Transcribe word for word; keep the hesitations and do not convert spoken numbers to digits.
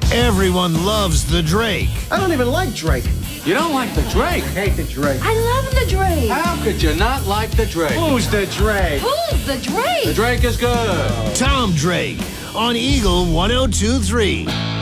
Everyone loves the Drake. I don't even like Drake. You don't like the Drake? I hate the Drake. I love the Drake. How could you not like the Drake? Who's the Drake? Who's the Drake? The Drake is good. Tom Drake on Eagle one oh two three.